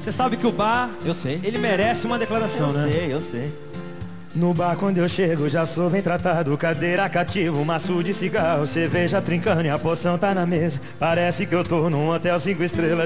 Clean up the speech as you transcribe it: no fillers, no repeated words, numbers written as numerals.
Você sabe que o bar, Eu sei. ele merece uma declaração, né? Eu sei. No bar quando eu chego já sou bem tratado. Cadeira cativa, maço de cigarro, cerveja trincando e a poção tá na mesa. Parece que eu tô num hotel 5 estrelas.